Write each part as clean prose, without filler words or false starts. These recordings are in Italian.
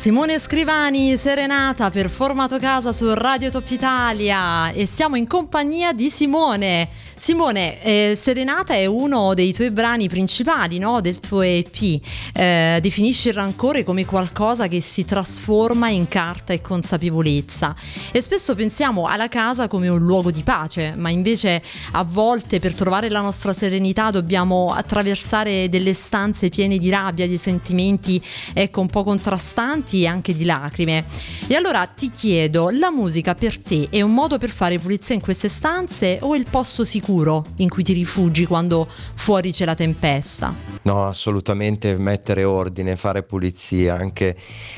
Simone Scrivani, Serenata per Formato Casa su Radio Top Italia e siamo in compagnia di Simone. Simone, Serenata è uno dei tuoi brani principali, no? Del tuo EP. Definisci il rancore come qualcosa che si trasforma in carta e consapevolezza. E spesso pensiamo alla casa come un luogo di pace, ma invece a volte per trovare la nostra serenità dobbiamo attraversare delle stanze piene di rabbia, di sentimenti un po' contrastanti e anche di lacrime. E allora ti chiedo, la musica per te è un modo per fare pulizia in queste stanze o è il posto sicuro in cui ti rifugi quando fuori c'è la tempesta? No, assolutamente mettere ordine, fare pulizia, anche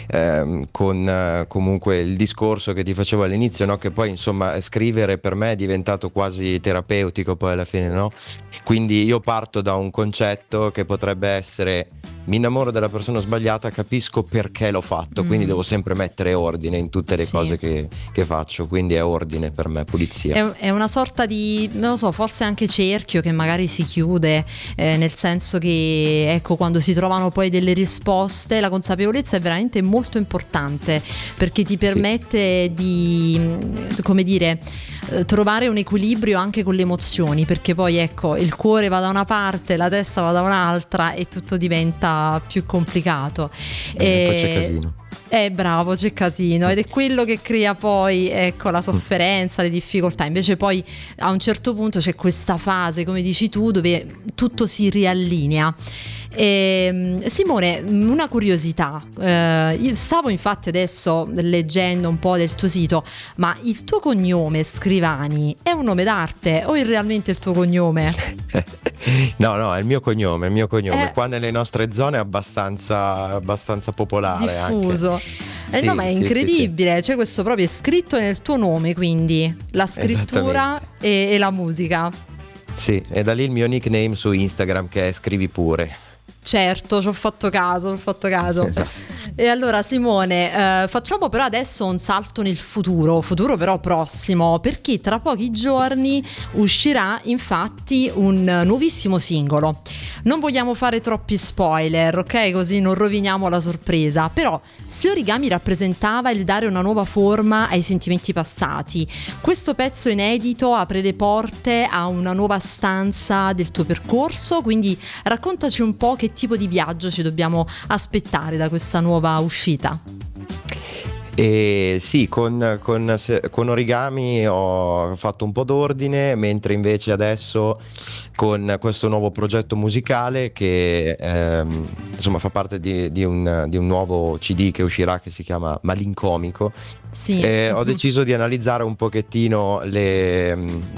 con comunque il discorso che ti facevo all'inizio, no? Che poi insomma scrivere per me è diventato quasi terapeutico poi alla fine, no? Quindi io parto da un concetto che potrebbe essere: mi innamoro della persona sbagliata, capisco perché l'ho fatto, quindi devo sempre mettere ordine in tutte le cose che faccio, quindi è ordine per me, pulizia. È una sorta di, non lo so, forse anche cerchio che magari si chiude, nel senso che ecco, quando si trovano poi delle risposte, la consapevolezza è veramente molto importante perché ti permette di, come dire, trovare un equilibrio anche con le emozioni, perché poi ecco, il cuore va da una parte, la testa va da un'altra e tutto diventa più complicato. Poi c'è casino. Bravo, c'è casino ed è quello che crea poi la sofferenza, le difficoltà. Invece poi a un certo punto c'è questa fase, come dici tu, dove tutto si riallinea. Simone, una curiosità, io stavo infatti adesso leggendo un po' del tuo sito, ma il tuo cognome Scrivani è un nome d'arte o è realmente il tuo cognome? No, è il mio cognome. Qua nelle nostre zone è abbastanza popolare, diffuso. Anche. Il nome è incredibile, c'è questo proprio scritto nel tuo nome, quindi la scrittura e la musica. Sì, e da lì il mio nickname su Instagram che è Scrivi Pure. Certo, ci ho fatto caso. E allora Simone, facciamo però adesso un salto nel futuro però prossimo, perché tra pochi giorni uscirà infatti un nuovissimo singolo. Non vogliamo fare troppi spoiler, ok? Così non roviniamo la sorpresa, però se Origami rappresentava il dare una nuova forma ai sentimenti passati, questo pezzo inedito apre le porte a una nuova stanza del tuo percorso, quindi raccontaci un po' che tipo di viaggio ci dobbiamo aspettare da questa nuova uscita. E sì, con Origami ho fatto un po' d'ordine, mentre invece adesso con questo nuovo progetto musicale che insomma fa parte di un nuovo CD che uscirà, che si chiama Malincomico, ho deciso di analizzare un pochettino le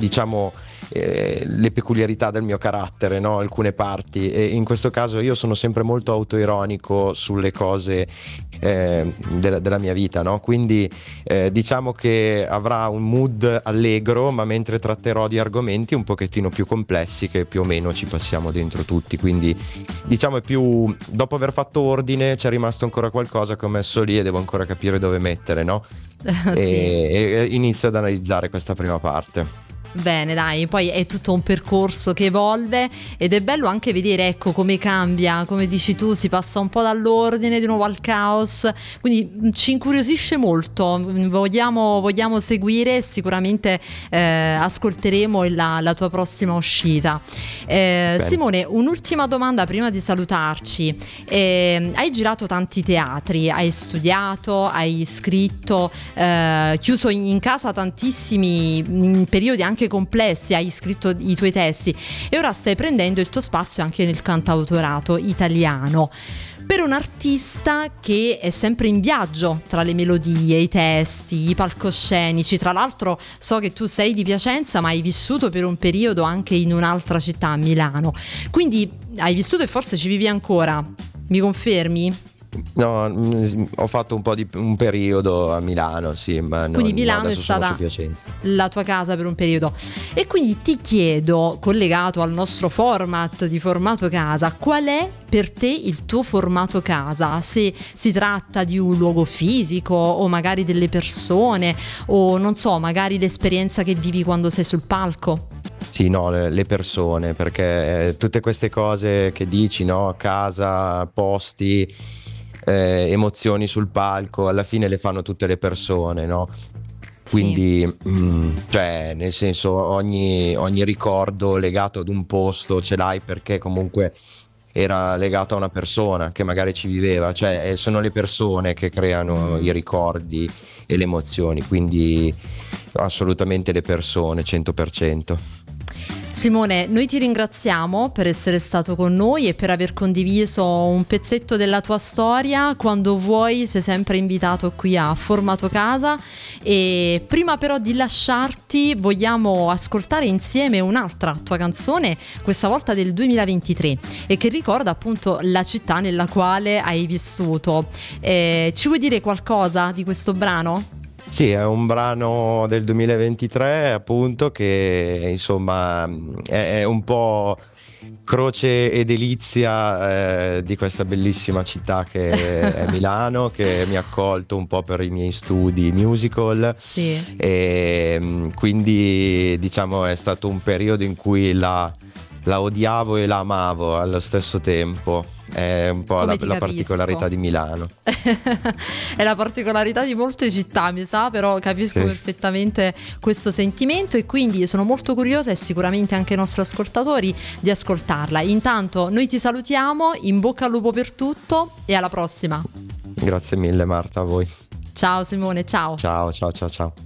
peculiarità del mio carattere, no? Alcune parti, e in questo caso io sono sempre molto autoironico sulle cose della mia vita, no? Quindi diciamo che avrà un mood allegro, ma mentre tratterò di argomenti un pochettino più complessi che più o meno ci passiamo dentro tutti, quindi diciamo è più, dopo aver fatto ordine c'è rimasto ancora qualcosa che ho messo lì e devo ancora capire dove mettere, no? E inizio ad analizzare questa prima parte. Bene, dai, poi è tutto un percorso che evolve ed è bello anche vedere, ecco, come cambia, come dici tu, si passa un po' dall'ordine di nuovo al caos, quindi ci incuriosisce molto, vogliamo seguire, sicuramente ascolteremo la tua prossima uscita. Simone, un'ultima domanda prima di salutarci. Hai girato tanti teatri, hai studiato, hai scritto, chiuso in casa tantissimi in periodi anche complessi, hai scritto i tuoi testi e ora stai prendendo il tuo spazio anche nel cantautorato italiano. Per un artista che è sempre in viaggio tra le melodie, i testi, i palcoscenici, tra l'altro so che tu sei di Piacenza ma hai vissuto per un periodo anche in un'altra città, a Milano, quindi hai vissuto e forse ci vivi ancora, mi confermi? No, ho fatto un po' di un periodo a Milano, sì, ma quindi Milano è stata la tua casa per un periodo. E quindi ti chiedo, collegato al nostro format di Formato Casa, qual è per te il tuo formato casa? Se si tratta di un luogo fisico o magari delle persone o non so, magari l'esperienza che vivi quando sei sul palco. Sì, no, le persone, perché tutte queste cose che dici, no, casa, posti, emozioni sul palco, alla fine le fanno tutte le persone, no? Quindi, cioè, nel senso, ogni ricordo legato ad un posto ce l'hai perché comunque era legato a una persona che magari ci viveva, cioè sono le persone che creano i ricordi e le emozioni, quindi assolutamente le persone, 100%. Simone, noi ti ringraziamo per essere stato con noi e per aver condiviso un pezzetto della tua storia. Quando vuoi sei sempre invitato qui a Formato Casa, e prima però di lasciarti vogliamo ascoltare insieme un'altra tua canzone, questa volta del 2023, e che ricorda appunto la città nella quale hai vissuto. Ci vuoi dire qualcosa di questo brano? Sì, è un brano del 2023 appunto che insomma è un po' croce e delizia di questa bellissima città che è Milano, che mi ha accolto un po' per i miei studi musical. Sì. E quindi diciamo è stato un periodo in cui la odiavo e la amavo allo stesso tempo. È un po' la particolarità di Milano. È la particolarità di molte città, mi sa, però capisco perfettamente questo sentimento, e quindi sono molto curiosa, e sicuramente anche i nostri ascoltatori, di ascoltarla. Intanto noi ti salutiamo, in bocca al lupo per tutto e alla prossima. Grazie mille Marta, a voi. Ciao Simone, ciao. Ciao.